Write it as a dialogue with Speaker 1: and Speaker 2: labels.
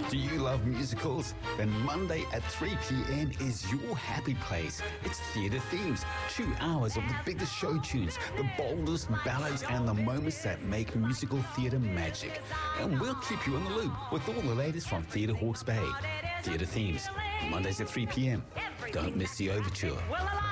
Speaker 1: Do you love musicals? Then Monday at 3 p.m. is your happy place. It's Theatre Themes, 2 hours of the biggest show tunes, the boldest ballads and the moments that make musical theatre magic. And we'll keep you in the loop with all the latest from Theatre Hawke's Bay. Theatre Themes, Mondays at 3 p.m. Don't miss the overture.